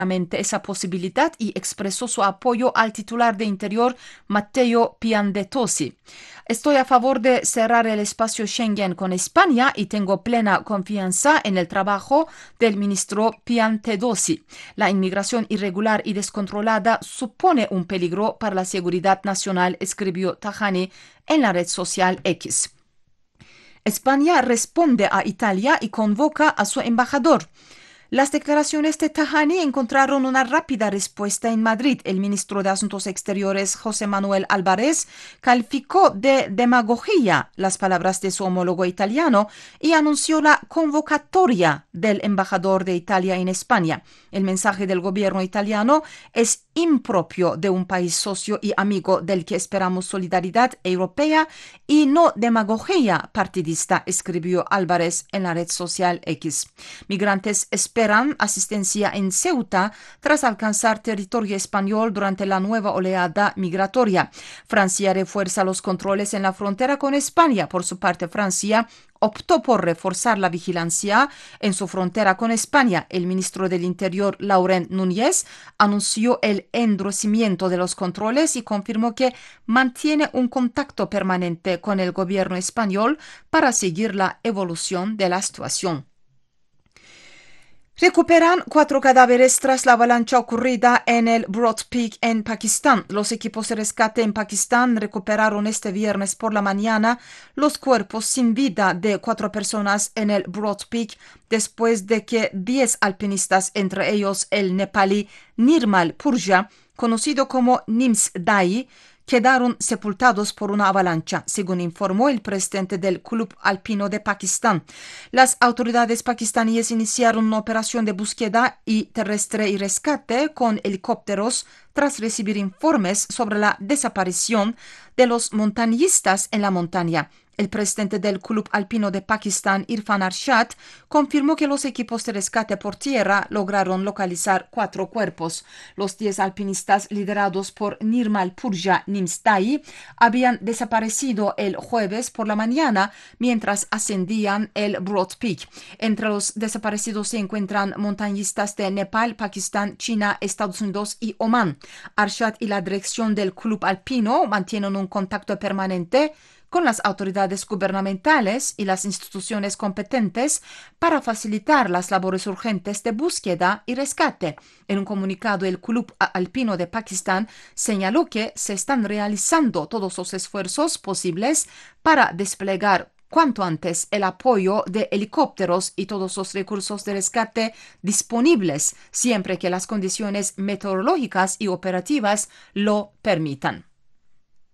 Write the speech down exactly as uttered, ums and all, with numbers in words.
esa posibilidad y expresó su apoyo al titular de Interior, Matteo Piantedosi. Estoy a favor de cerrar el espacio Schengen con España y tengo plena confianza en el trabajo del ministro Piantedosi. La inmigración irregular y descontrolada supone un peligro para la seguridad nacional, escribió Tajani en la red social X. España responde a Italia y convoca a su embajador. Las declaraciones de Tajani encontraron una rápida respuesta en Madrid. El ministro de Asuntos Exteriores, José Manuel Álvarez, calificó de demagogia las palabras de su homólogo italiano y anunció la convocatoria del embajador de Italia en España. El mensaje del gobierno italiano es impropio de un país socio y amigo del que esperamos solidaridad europea y no demagogia partidista, escribió Álvarez en la red social X. Migrantes esperan asistencia en Ceuta tras alcanzar territorio español durante la nueva oleada migratoria. Francia refuerza los controles en la frontera con España. Por su parte, Francia optó por reforzar la vigilancia en su frontera con España. El ministro del Interior, Laurent Núñez, anunció el endurecimiento de los controles y confirmó que mantiene un contacto permanente con el gobierno español para seguir la evolución de la situación. Recuperan cuatro cadáveres tras la avalancha ocurrida en el Broad Peak en Pakistán. Los equipos de rescate en Pakistán recuperaron este viernes por la mañana los cuerpos sin vida de cuatro personas en el Broad Peak después de que diez alpinistas, entre ellos el nepalí Nirmal Purja, conocido como Nims Dai, quedaron sepultados por una avalancha, según informó el presidente del Club Alpino de Pakistán. Las autoridades pakistaníes iniciaron una operación de búsqueda y terrestre y rescate con helicópteros tras recibir informes sobre la desaparición de los montañistas en la montaña. El presidente del Club Alpino de Pakistán, Irfan Arshad, confirmó que los equipos de rescate por tierra lograron localizar cuatro cuerpos. Los diez alpinistas liderados por Nirmal Purja Nimstai habían desaparecido el jueves por la mañana mientras ascendían el Broad Peak. Entre los desaparecidos se encuentran montañistas de Nepal, Pakistán, China, Estados Unidos y Omán. Arshad y la dirección del Club Alpino mantienen un contacto permanente con las autoridades gubernamentales y las instituciones competentes para facilitar las labores urgentes de búsqueda y rescate. En un comunicado, el Club Alpino de Pakistán señaló que se están realizando todos los esfuerzos posibles para desplegar cuanto antes el apoyo de helicópteros y todos los recursos de rescate disponibles, siempre que las condiciones meteorológicas y operativas lo permitan.